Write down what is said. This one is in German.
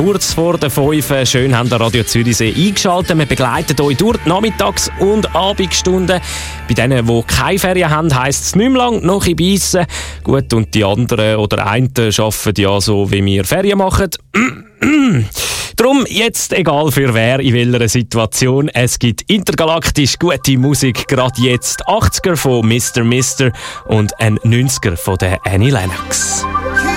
kurz vor der 5. Schön haben ihr Radio Zürichsee eingeschaltet. Wir begleiten euch durch die Nachmittags- und Abendstunden. Bei denen, die keine Ferien haben, heisst es nicht mehr lang, noch ein bisschen. Gut, und die anderen oder einen arbeiten ja so, wie wir Ferien machen. Drum jetzt egal für wer, in welcher Situation. Es gibt intergalaktisch gute Musik. Gerade jetzt 80er von Mr. Mister und ein 90er von der Annie Lennox.